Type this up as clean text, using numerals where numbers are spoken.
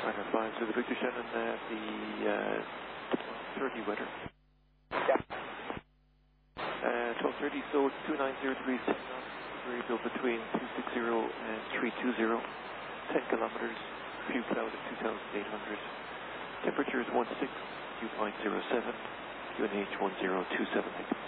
Hangar 5, so the Victor Shannon, the 30 weather. Yeah. 12:30, so it's 290 degrees, 10 knots, variable between 260 and 320, 10 kilometers, few cloud at 2,800. Temperature is 16, dew point 07, QNH 1027.